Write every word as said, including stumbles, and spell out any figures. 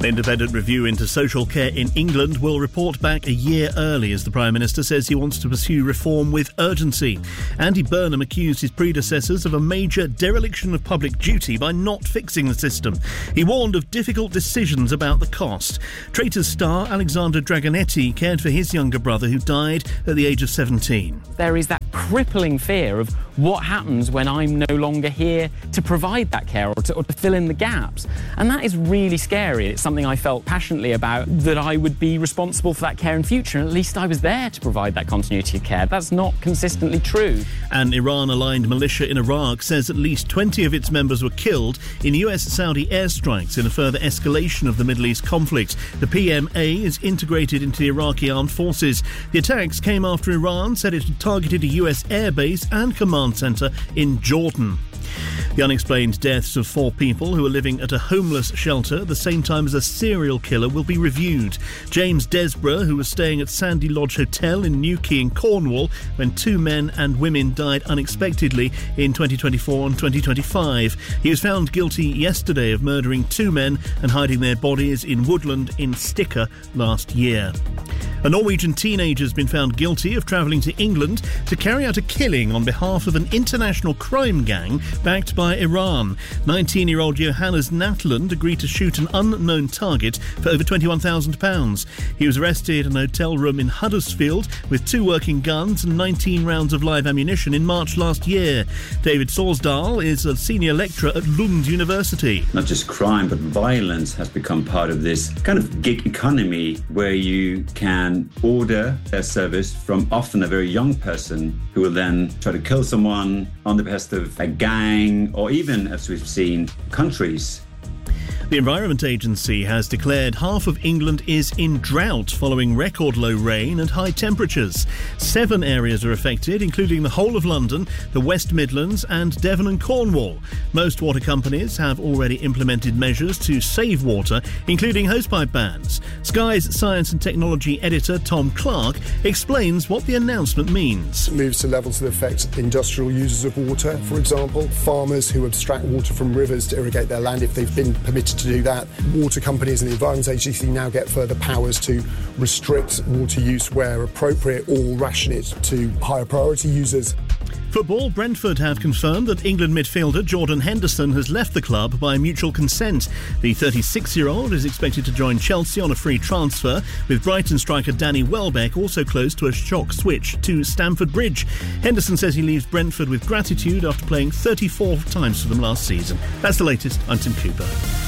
An independent review into social care in England will report back a year early as the Prime Minister says he wants to pursue reform with urgency. Andy Burnham accused his predecessors of a major dereliction of public duty by not fixing the system. He warned of difficult decisions about the cost. Traitors star Alexander Dragonetti cared for his younger brother who died at the age of seventeen. There is that crippling fear of what happens when I'm no longer here to provide that care or to, or to fill in the gaps. And that is really scary. It's something I felt passionately about, that I would be responsible for that care in future, and at least I was there to provide that continuity of care. That's not consistently true. An Iran-aligned militia in Iraq says at least twenty of its members were killed in U S-Saudi airstrikes in a further escalation of the Middle East conflict. The P M A is integrated into the Iraqi armed forces. The attacks came after Iran said it had targeted a U S airbase and command centre in Jordan. The unexplained deaths of four people who are living at a homeless shelter at the same time as a serial killer will be reviewed. James Desborough, who was staying at Sandy Lodge Hotel in Newquay in Cornwall when two men and women died unexpectedly in twenty twenty-four and twenty twenty-five. He was found guilty yesterday of murdering two men and hiding their bodies in woodland in Sticker last year. A Norwegian teenager has been found guilty of travelling to England to carry out a killing on behalf of an international crime gang backed by Iran. nineteen-year-old Johannes Natland agreed to shoot an unknown target for over twenty-one thousand pounds. He was arrested in a hotel room in Huddersfield with two working guns and nineteen rounds of live ammunition in March last year. David Sorsdahl is a senior lecturer at Lund University. Not just crime, but violence has become part of this kind of gig economy where you can order a service from often a very young person who will then try to kill someone on the behest of a gang or even, as we've seen, countries. The Environment Agency has declared half of England is in drought following record low rain and high temperatures. Seven areas are affected, including the whole of London, the West Midlands and Devon and Cornwall. Most water companies have already implemented measures to save water, including hosepipe bans. Sky's Science and Technology editor Tom Clark explains what the announcement means. It moves to levels that affect industrial users of water, for example, farmers who abstract water from rivers to irrigate their land if they've been permitted to do that. Water companies and the Environment Agency now get further powers to restrict water use where appropriate or ration it to higher priority users. Football, Brentford have confirmed that England midfielder Jordan Henderson has left the club by mutual consent. The thirty-six-year-old is expected to join Chelsea on a free transfer, with Brighton striker Danny Welbeck also close to a shock switch to Stamford Bridge. Henderson says he leaves Brentford with gratitude after playing thirty-four times for them last season. That's the latest. I'm Tim Cooper.